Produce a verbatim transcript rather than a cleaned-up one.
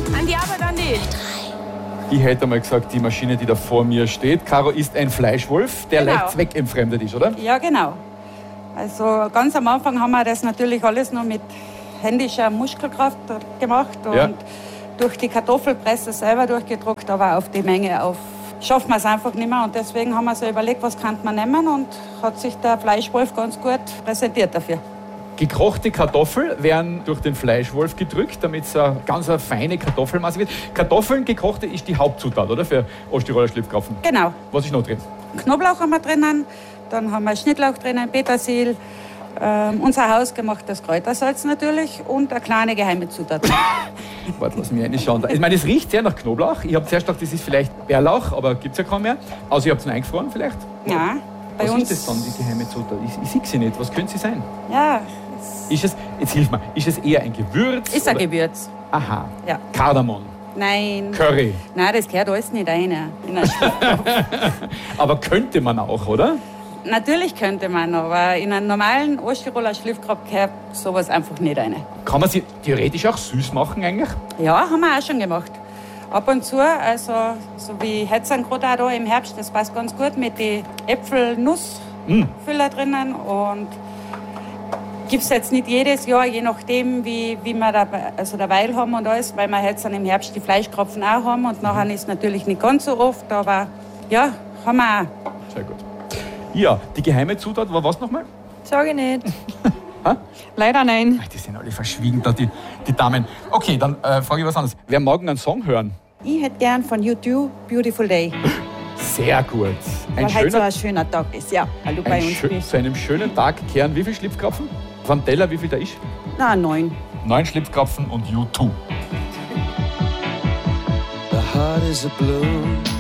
An die Arbeit, an die. Ich hätte mal gesagt, die Maschine, die da vor mir steht, Caro, ist ein Fleischwolf, der Genau. leicht zweckentfremdet ist, oder? Ja, genau. Also ganz am Anfang haben wir das natürlich alles nur mit händischer Muskelkraft gemacht und Ja. durch die Kartoffelpresse selber durchgedruckt, aber auf die Menge auf schafft man es einfach nicht mehr. Und deswegen haben wir so überlegt, was kann man nehmen, und hat sich der Fleischwolf ganz gut präsentiert dafür. Gekochte Kartoffeln werden durch den Fleischwolf gedrückt, damit es eine ganz eine feine Kartoffelmasse wird. Kartoffeln gekochte ist die Hauptzutat, oder? Für Osttiroler Schliffkrapfen. Genau. Was ist noch drin? Knoblauch haben wir drinnen, dann haben wir Schnittlauch drinnen, Petersil, ähm, unser hausgemachtes Kräutersalz natürlich und eine kleine geheime Zutat. Warte, lass mich reinschauen. Ich meine, es riecht sehr nach Knoblauch. Ich habe zuerst gedacht, das ist vielleicht Bärlauch, aber gibt es ja kaum mehr. Also, ihr habt es eingefroren vielleicht? Ja, bei Was uns. ist das dann, die geheime Zutat? Ich, ich sehe sie nicht. Was könnte sie sein? Ja, Ist es, jetzt hilf mir, ist es eher ein Gewürz? ist ein oder- Gewürz. Aha. Ja. Kardamom, Nein. Curry. Nein, das gehört alles nicht rein. In einen Schliffkopf. Aber könnte man auch, oder? Natürlich könnte man, aber in einen normalen Osttiroler Schliffkopf gehört sowas einfach nicht rein. Kann man sie theoretisch auch süß machen eigentlich? Ja, haben wir auch schon gemacht. Ab und zu, also so wie jetzt gerade auch da im Herbst, das passt ganz gut mit den Äpfel-Nuss-Füller drinnen. Und gibt es jetzt nicht jedes Jahr, je nachdem, wie, wie wir da, also dabei haben und alles, weil wir jetzt dann im Herbst die Fleischkropfen auch haben. Und nachher ist es natürlich nicht ganz so oft, aber ja, haben wir auch. Sehr gut. Ja, die geheime Zutat war was nochmal? Sag ich nicht. Ha? Leider nein. Die sind alle verschwiegen, da die, die Damen. Okay, dann äh, frage ich was anderes. Wer mag einen Song hören? Ich hätte gern von U zwei Beautiful Day, Sehr gut. Ein weil heute so schöner, ein schöner Tag ist. Ja, weil du bei ein uns schö bist. zu einem schönen Tag kehren wie viel Schlipfkrapfen? Van Teller, wie viel da ist? Na, neun. Neun Schlipfkrapfen und U zwei. The heart is a blue.